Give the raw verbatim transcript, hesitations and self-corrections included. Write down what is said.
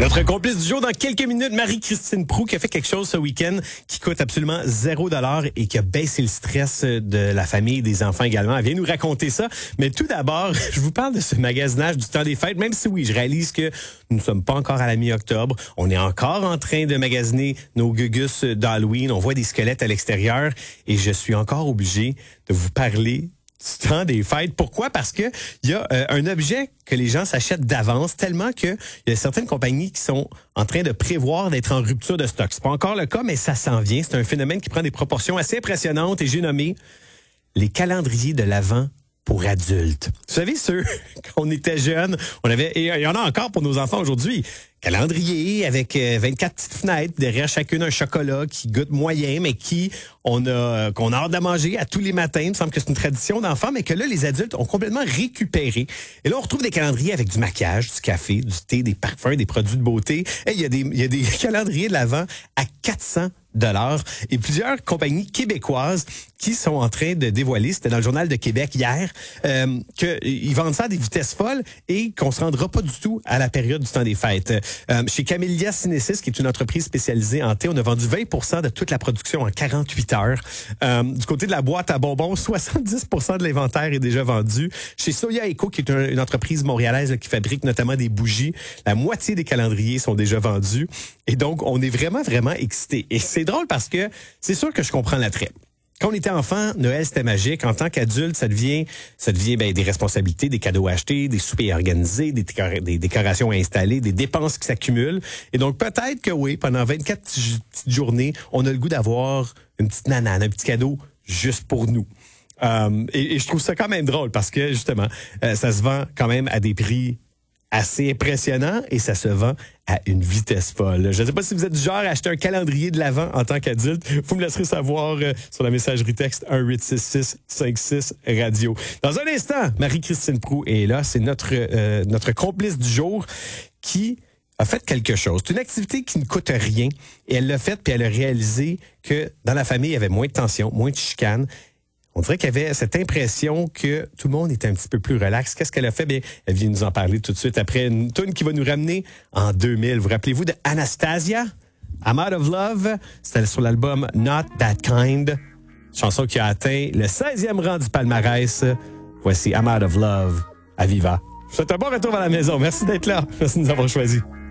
Notre complice du jour dans quelques minutes, Marie-Christine Proulx, qui a fait quelque chose ce week-end qui coûte absolument zéro dollar et qui a baissé le stress de la famille et des enfants également. Elle vient nous raconter ça. Mais tout d'abord, je vous parle de ce magasinage du temps des fêtes, même si oui, je réalise que nous ne sommes pas encore à la mi-octobre. On est encore en train de magasiner nos gugus d'Halloween. On voit des squelettes à l'extérieur et je suis encore obligé de vous parler du temps des fêtes. Pourquoi? Parce que il y a euh, un objet que les gens s'achètent d'avance tellement que il y a certaines compagnies qui sont en train de prévoir d'être en rupture de stock. C'est pas encore le cas, mais ça s'en vient. C'est un phénomène qui prend des proportions assez impressionnantes et j'ai nommé les calendriers de l'Avent pour adultes. Vous savez, ceux, quand on était jeunes, on avait, et il y en a encore pour nos enfants aujourd'hui, calendrier avec vingt-quatre petites fenêtres, derrière chacune un chocolat qui goûte moyen, mais qui on a qu'on a hâte de manger à tous les matins. Il me semble que c'est une tradition d'enfant, mais que là, les adultes ont complètement récupéré. Et là, on retrouve des calendriers avec du maquillage, du café, du thé, des parfums, des produits de beauté. Et il y a des, il y a des calendriers de l'Avent à quatre cents dollars et plusieurs compagnies québécoises qui sont en train de dévoiler, c'était dans le Journal de Québec hier, euh, qu'ils vendent ça à des vitesses folles et qu'on se rendra pas du tout à la période du temps des fêtes. Euh, chez Camellia Cinesis, qui est une entreprise spécialisée en thé, on a vendu vingt pour cent de toute la production en quarante-huit heures. Euh, du côté de la boîte à bonbons, soixante-dix pour cent de l'inventaire est déjà vendu. Chez Soya Eco, qui est un, une entreprise montréalaise là, qui fabrique notamment des bougies, la moitié des calendriers sont déjà vendus. Et donc, on est vraiment, vraiment excités. Et c'est drôle parce que c'est sûr que je comprends l'attrait. Quand on était enfant, Noël, c'était magique. En tant qu'adulte, ça devient, ça devient ben, des responsabilités, des cadeaux achetés, des soupers organisés, des, décor- des décorations installées, des dépenses qui s'accumulent. Et donc, peut-être que oui, pendant vingt-quatre petites journées, on a le goût d'avoir une petite nanane, un petit cadeau juste pour nous. Euh, et, et je trouve ça quand même drôle parce que, justement, euh, ça se vend quand même à des prix assez impressionnant et ça se vend à une vitesse folle. Je ne sais pas si vous êtes du genre à acheter un calendrier de l'Avent en tant qu'adulte. Vous me laisserez savoir euh, sur la messagerie texte un huit six six cinq six radio. Dans un instant, Marie-Christine Proulx est là. C'est notre, euh, notre complice du jour qui a fait quelque chose. C'est une activité qui ne coûte rien et elle l'a faite puis elle a réalisé que dans la famille, il y avait moins de tension, moins de chicanes. On dirait qu'il y avait cette impression que tout le monde était un petit peu plus relax. Qu'est-ce qu'elle a fait? Bien, elle vient nous en parler tout de suite après une tune qui va nous ramener en deux mille. Vous rappelez-vous de Anastasia? I'm Out of Love. C'était sur l'album Not That Kind. Chanson qui a atteint le seizième rang du palmarès. Voici I'm Out of Love à Viva. Je vous souhaite un bon retour à la maison. Merci d'être là. Merci de nous avoir choisis.